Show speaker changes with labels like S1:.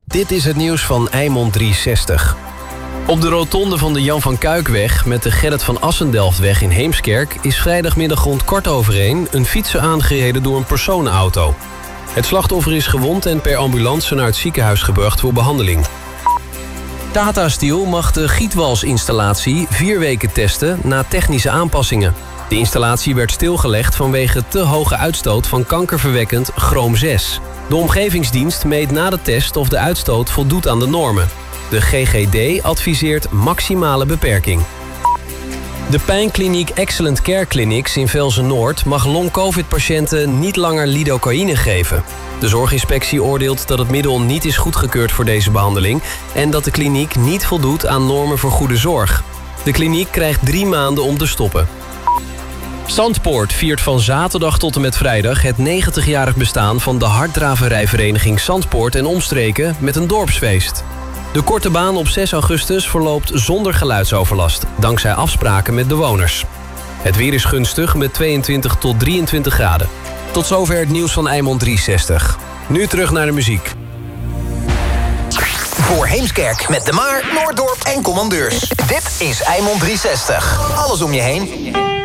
S1: Dit is het nieuws van Eimond 360. Op de rotonde van de Jan van Kuikweg met de Gerrit van Assendelftweg in Heemskerk is vrijdagmiddag rond 1:15 een fietser aangereden door een personenauto. Het slachtoffer is gewond en per ambulance naar het ziekenhuis gebracht voor behandeling. Tata Steel mag de gietwalsinstallatie 4 weken testen na technische aanpassingen. De installatie werd stilgelegd vanwege te hoge uitstoot van kankerverwekkend chroom 6. De omgevingsdienst meet na de test of de uitstoot voldoet aan de normen. De GGD adviseert maximale beperking. De pijnkliniek Excellent Care Clinics in Velzen-Noord mag long-covid-patiënten niet langer lidocaïne geven. De zorginspectie oordeelt dat het middel niet is goedgekeurd voor deze behandeling en dat de kliniek niet voldoet aan normen voor goede zorg. De kliniek krijgt 3 maanden om te stoppen. Zandpoort viert van zaterdag tot en met vrijdag het 90-jarig bestaan van de harddraverijvereniging Zandpoort en omstreken met een dorpsfeest. De korte baan op 6 augustus verloopt zonder geluidsoverlast, dankzij afspraken met bewoners. Het weer is gunstig met 22 tot 23 graden. Tot zover het nieuws van Eimond 360. Nu terug naar de muziek.
S2: Voor Heemskerk met De Maar, Noorddorp en Commandeurs. Dit is Eimond 360. Alles om je heen.